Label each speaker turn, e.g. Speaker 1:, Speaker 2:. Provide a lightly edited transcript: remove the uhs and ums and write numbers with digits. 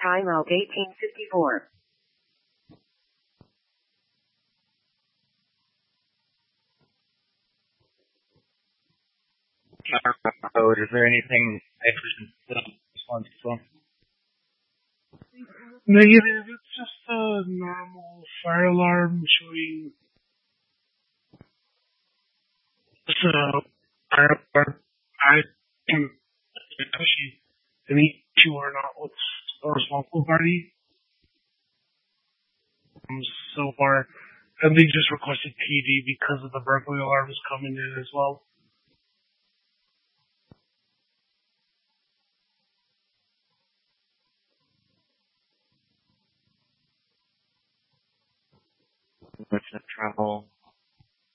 Speaker 1: Time out 1854.
Speaker 2: Is there anything I should respond to?
Speaker 3: Negative, it's just a normal fire alarm showing fire alarm. I can actually an issue or not with a responsible party. So far, and they just requested PD because of the burglary alarms coming in as well.
Speaker 2: What's the trouble?